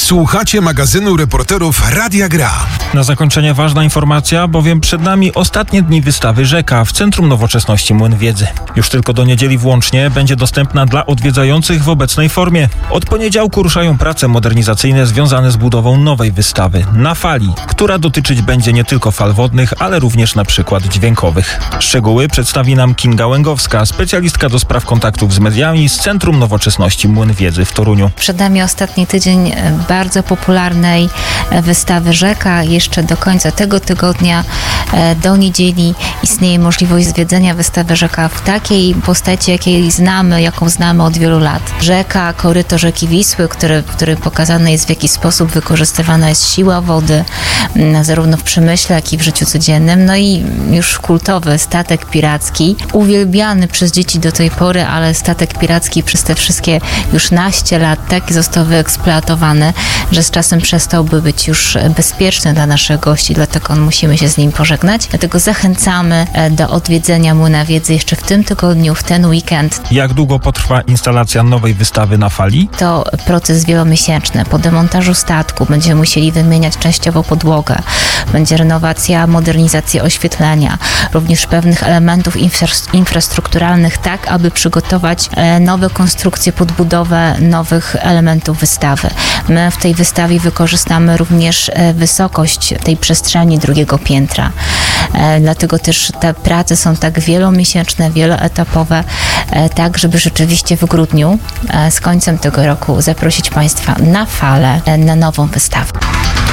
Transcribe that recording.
Słuchacie magazynu reporterów Radia Gra. Na zakończenie ważna informacja, bowiem przed nami ostatnie dni wystawy Rzeka w Centrum Nowoczesności Młyn Wiedzy. Już tylko do niedzieli włącznie będzie dostępna dla odwiedzających w obecnej formie. Od poniedziałku ruszają prace modernizacyjne związane z budową nowej wystawy Na Fali, która dotyczyć będzie nie tylko fal wodnych, ale również na przykład dźwiękowych. Szczegóły przedstawi nam Kinga Łęgowska, specjalistka do spraw kontaktów z mediami z Centrum Nowoczesności Młyn Wiedzy w Toruniu. Przed nami ostatni tydzień bardzo popularnej wystawy Rzeka. Jeszcze do końca tego tygodnia, do niedzieli, istnieje możliwość zwiedzenia wystawy Rzeka w takiej postaci, jaką znamy od wielu lat. Rzeka, koryto rzeki Wisły, który pokazane jest, w jaki sposób wykorzystywana jest siła wody, zarówno w przemyśle, jak i w życiu codziennym. No i już kultowy statek piracki, uwielbiany przez dzieci do tej pory, ale statek piracki przez te wszystkie już naście lat tak został wyeksploatowany, że z czasem przestałby być już bezpieczny dla naszych gości, dlatego musimy się z nim pożegnać. Dlatego zachęcamy do odwiedzenia Młyna Wiedzy jeszcze w tym tygodniu, w ten weekend. Jak długo potrwa instalacja nowej wystawy Na Fali? To proces wielomiesięczny. Po demontażu statku będziemy musieli wymieniać częściowo podłogę. Będzie renowacja, modernizacja oświetlenia, również pewnych elementów infrastrukturalnych, tak aby przygotować nowe konstrukcje, podbudowę nowych elementów wystawy. My w tej wystawie wykorzystamy również wysokość tej przestrzeni drugiego piętra. Dlatego też te prace są tak wielomiesięczne, wieloetapowe, tak żeby rzeczywiście w grudniu, z końcem tego roku, zaprosić Państwa na falę, na nową wystawę.